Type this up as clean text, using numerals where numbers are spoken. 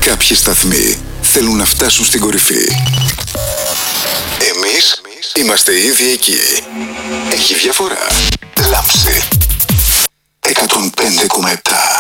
Κάποιοι σταθμοί θέλουν να φτάσουν στην κορυφή. Εμείς είμαστε ήδη εκεί. Έχει διαφορά. Λάμψη 105,7.